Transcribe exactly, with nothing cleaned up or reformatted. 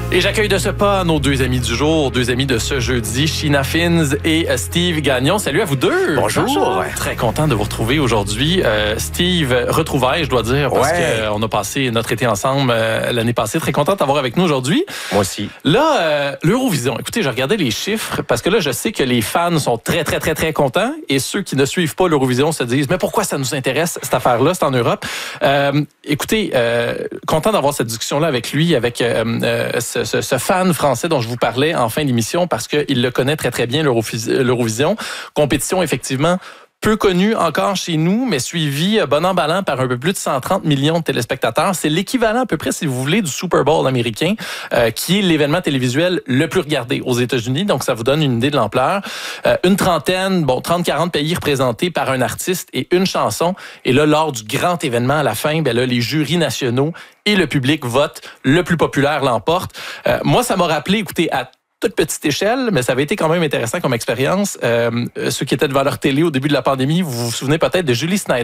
Et j'accueille de ce pas nos deux amis du jour, deux amis de ce jeudi, Sheena Finns et Steve Gagnon. Salut à vous deux. Bonjour. Bonjour. Très content de vous retrouver aujourd'hui. Euh, Steve, retrouvailles, je dois dire, parce ouais. qu'on a passé notre été ensemble euh, l'année passée. Très content de t'avoir avec nous aujourd'hui. Moi aussi. Là, euh, l'Eurovision. Écoutez, je regardais les chiffres parce que là, je sais que les fans sont très, très, très, très contents et ceux qui ne suivent pas l'Eurovision se disent, mais pourquoi ça nous intéresse, cette affaire-là? C'est en Europe. Euh, écoutez, euh, content d'avoir cette discussion-là avec lui, avec euh, euh, ce, ce, ce fan français dont je vous parlais en fin d'émission parce qu'il le connaît très, très bien, l'Eurovision. Compétition, effectivement, peu connue encore chez nous, mais suivie bon an ballant par un peu plus de cent trente millions de téléspectateurs. C'est l'équivalent à peu près, si vous voulez, du Super Bowl américain, euh, qui est l'événement télévisuel le plus regardé aux États-Unis. Donc, ça vous donne une idée de l'ampleur. Euh, une trentaine, bon, trente quarante pays représentés par un artiste et une chanson. Et là, lors du grand événement à la fin, ben là, les jurys nationaux et le public votent. Le plus populaire l'emporte. Euh, moi, ça m'a rappelé, écoutez, à toute petite échelle, mais ça avait été quand même intéressant comme expérience. Euh, ceux qui étaient devant leur télé au début de la pandémie, vous vous souvenez peut-être de Julie Snyder.